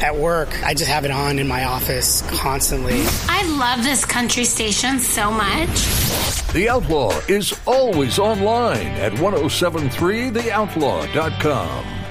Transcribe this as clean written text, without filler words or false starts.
at work, I just have it on in my office constantly. I love this country station so much. The Outlaw is always online at 1073theoutlaw.com.